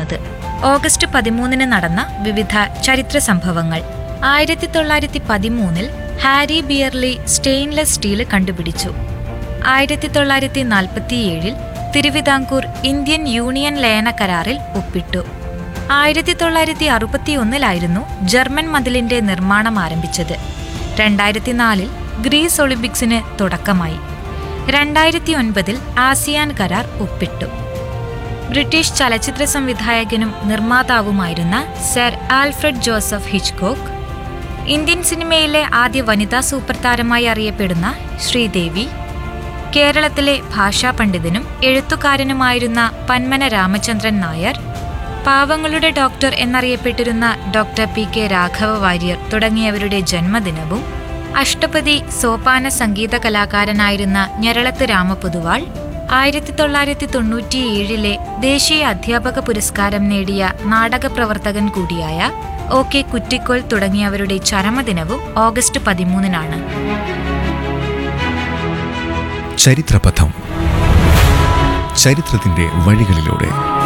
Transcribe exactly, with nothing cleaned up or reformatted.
അറിയുന്നത്. ഓഗസ്റ്റ് പതിമൂന്നിന് നടന്ന വിവിധ ചരിത്ര സംഭവങ്ങൾ. ആയിരത്തി തൊള്ളായിരത്തി പതിമൂന്നിൽ ഹാരി ബിയർലി സ്റ്റെയിൻലെസ് സ്റ്റീൽ കണ്ടുപിടിച്ചു. ആയിരത്തി തൊള്ളായിരത്തി നാൽപ്പത്തിയേഴിൽ തിരുവിതാംകൂർ ഇന്ത്യൻ യൂണിയൻ ലയന കരാറിൽ ഒപ്പിട്ടു. ആയിരത്തി തൊള്ളായിരത്തി അറുപത്തിയൊന്നിലായിരുന്നു ജർമ്മൻ മതിലിന്റെ നിർമ്മാണം ആരംഭിച്ചത്. രണ്ടായിരത്തി നാലിൽ ഗ്രീസ് ഒളിമ്പിക്സിന് തുടക്കമായി. രണ്ടായിരത്തി ഒൻപതിൽ ആസിയാൻ കരാർ ഒപ്പിട്ടു. ബ്രിട്ടീഷ് ചലച്ചിത്ര സംവിധായകനും നിർമ്മാതാവുമായിരുന്ന sir Alfred Joseph Hitchcock, Indian സിനിമയിലെ ആദ്യ വനിതാ സൂപ്പർ താരമായി അറിയപ്പെടുന്ന ശ്രീദേവി, കേരളത്തിലെ ഭാഷാ പണ്ഡിതനും എഴുത്തുകാരനുമായിരുന്ന പന്മന രാമചന്ദ്രൻ നായർ, പാവങ്ങളുടെ ഡോക്ടർ എന്നറിയപ്പെട്ടിരുന്ന doctor P K Raghava Warrier തുടങ്ങിയവരുടെ ജന്മദിനവും അഷ്ടപതി സോപാന സംഗീത കലാകാരനായിരുന്ന ഞരളത്ത് രാമപൊതുവാൾ, ആയിരത്തി തൊള്ളായിരത്തി തൊണ്ണൂറ്റിയേഴിലെ ദേശീയ അധ്യാപക പുരസ്കാരം നേടിയ നാടകപ്രവർത്തകൻ കൂടിയായ ഒ കെ കുറ്റിക്കോൽ തുടങ്ങിയവരുടെ ചരമദിനവും ഓഗസ്റ്റ് പതിമൂന്നിനാണ്. ചരിത്രപഥം, ചരിത്രത്തിന്റെ വഴികളിലൂടെ.